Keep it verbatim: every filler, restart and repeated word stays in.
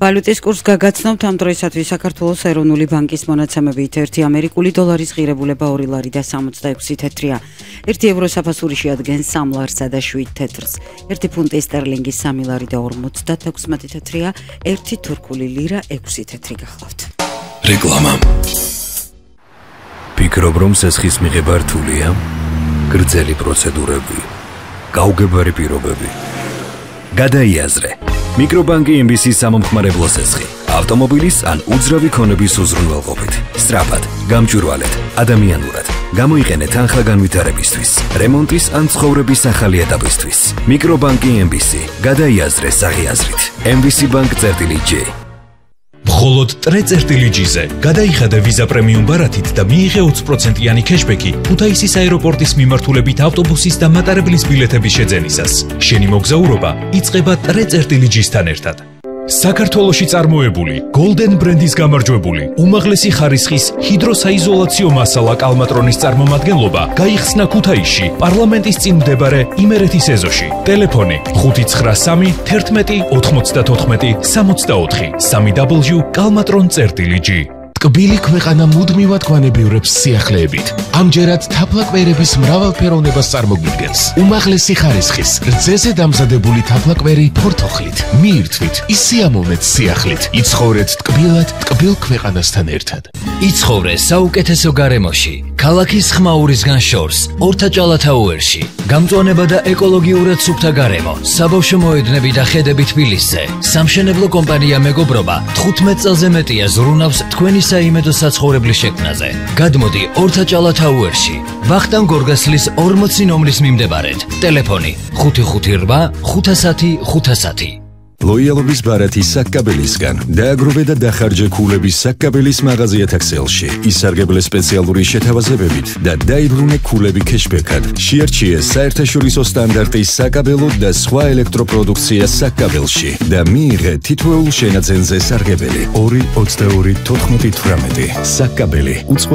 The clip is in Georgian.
ვალუტის კურსს გაგაცნობთ ამ დროისათვის საქართველოს ეროვნული ბანკის მონაცემებით ერთი ამერიკული დოლარის ღირებულება ორი ლარი და სამოცდაექვსი თეთრია. ერთი ევრო საფასურიში ადგენს სამ ლარსა და შვიდ თეთრს. ერთი ფუნტი სტერლინგის სამი ლარი და ორმოცდათექვსმეტი თეთრია. ერთი თურქული ლირა ექვსი თეთრი გახლავთ. რეკლამა. ფიქრობ რომ სესხის მიღება რთულია? გრძელი პროცედურები, გაუგებარი პირობები. გადაიაზრე. მიკრობანკი ემ ბი სი სამომხმარებლო სესხი. ავტომობილის ან უძრავი ქონების უზრუნველყოფით. სწრაფად, გამჭვირვალედ, ადამიანურად. გამოიყენეთ თანხა განვითარებისთვის, რემონტის ან ცხოვრების ახალი ეტაპისთვის. მიკრობანკი ემ ბი სი. გადაიაზრე საღიაზრით. ემ ბი სი ბანკ წერტილი ჯი. მხოლოდ ტრე წერტილი ჯიზე გადაიხადე ვიზა პრემიუმ ბარათით და მიიღე ოცი პროცენტიანი ქეშბექი ქუთაისის აეროპორტის მიმართულებით ავტობუსის და მატარებლის ბილეთების შეძენისას. შენი მოგზაურობა იწყება ტრე წერტილი ჯისთან ერთად. საქართველოში წარმოებული Golden ბრენდის გამარჯვებული უმაღლესი ხარისხის ჰიდროსაიზოლაციო მასალა კალმატრონის წარმომადგენლობა გაიხსნა ქუთაისში პარლამენტის წინ მდებარე იმერეთის ეზოში. ტელეფონი ხუთი ცხრა სამი თერთმეტი ოთხმოცდათოთხმეტი სამოცდაოთხი სამი დაბლიუ კალმატრონ წერტილი ჯი. ტკბილი ქვეყანა მუდმივად გვანებიურებს სიახლეებით. ამჯერად თაფლაკვერების მრავალფეროვნებას წარმოგვიდგენს. უმაღლესი ხარისხის, რძეზე დამზადებული თაფლაკვერი ფორთოხლით. მიირთვით, ისიამოვნეთ სიახლით. იცხოვრეთ ტკბილად, ტკბილ ქვეყანასთან ერთად. იცხოვრე საუკეთესო გარემოში. ქალაქის ხმაურისგან შორს, ორთაჭალათაუერში. გამწვანება და ეკოლოგიურად სუფთა გარემო. საბავშვო მოედნები და ხედები თბილისზე. სამშენებლო კომპანია მეგობრობა თხუთმეტ წელზე მეტია ზრუნავს თქვენი საიმედო საცხოვრებლის შექმნაზე. გადმოდი ორთაჭალათაუერში. ვახტანგ გორგასლის ორმოცი ნომრის მიმდებარედ. ტელეფონი ხუთი ხუთი რვა ხუთასათი ხუთასათი. ლოიალობის ბარათი საკკაბელისგან. დააგროვე და დახარჯე ქულების საკკაბელის მაღაზია თაქსელში. ისარგებლე სპეციალური შეთავაზებებით და დაიბრუნე ქულები ქეშბექად. შეარჩიე საერთაშორისო სტანდარტის საკაბელო და სხვა ელექტროპროდუქცია საკკაბელში და მიიღე თითოეულ შენაძენზე სარგებელი. ორი ოცდაორი თოთხმეტი თვრამეტი. საკკაბელი.